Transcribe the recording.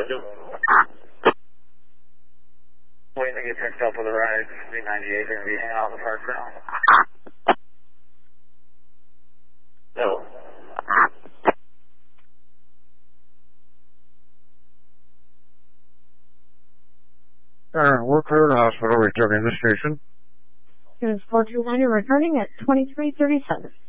Waiting to get picked up with a ride. B98, they're going to be hanging out in the park now. No. We're clear to hospital, returning to the station. Units 421, you're returning at 2337.